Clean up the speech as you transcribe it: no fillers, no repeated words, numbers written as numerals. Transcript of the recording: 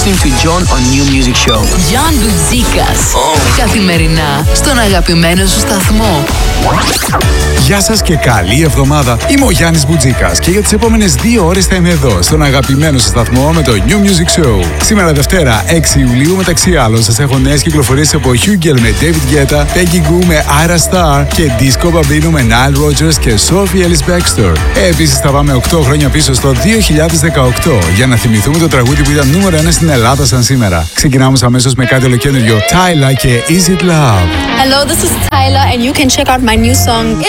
listening to John on New Music Show. John Μπουτζίκας. Καθημερινά στον αγαπημένο σου σταθμό. Γεια σας και καλή εβδομάδα. Είμαι ο Γιάννης Μπουτζίκας και για τις επόμενες 2 ώρες θα είμαι εδώ στον αγαπημένο σας σταθμό με το New Music Show. Σήμερα Δευτέρα 6 Ιουλίου, μεταξύ άλλων σας έχω νέες κυκλοφορίες από Hugel με David Guetta, Peggy Gou με Ira Star και Disco Bambino με Nile Rodgers και Sophie Ellis Bextor. Επίσης θα πάμε 8 χρόνια πίσω στο 2018 για να θυμηθούμε το τραγούδι που ήταν νούμερο 1 στην Ελλάδα σαν σήμερα. Ξεκινάμε αμέσως με κάτι ολοκαίνουργιο. Tyla και Is It Love. Hello, this is Tyla and you can check out my new song